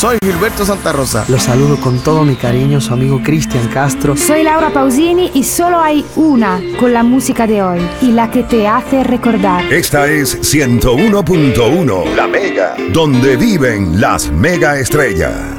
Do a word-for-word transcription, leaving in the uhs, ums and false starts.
Soy Gilberto Santa Rosa. Los saludo con todo mi cariño, su amigo Cristian Castro. Soy Laura Pausini y solo hay una con la música de hoy y la que te hace recordar. Esta es ciento uno punto uno, La Mega, donde viven las mega estrellas.